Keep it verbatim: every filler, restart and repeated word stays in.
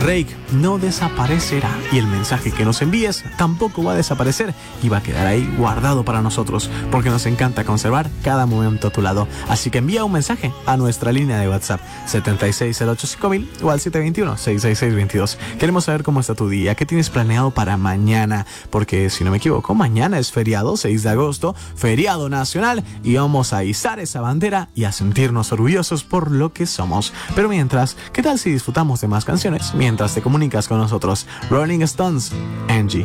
Drake no desaparecerá y el mensaje que nos envíes tampoco va a desaparecer y va a quedar ahí guardado para nosotros porque nos encanta conservar cada momento a tu lado. Así que envía un mensaje a nuestra línea de WhatsApp setenta y seis cero ocho cinco mil o al siete dos uno, seis seis seis, dos dos. Queremos saber cómo está tu día, qué tienes planeado para mañana, porque si no me equivoco, mañana es feriado, seis de agosto, feriado nacional, y vamos a izar esa bandera y a sentirnos orgullosos por lo que somos. Pero mientras, ¿qué tal si disfrutamos de más canciones mientras te comunicas con nosotros? Rolling Stones, Angie.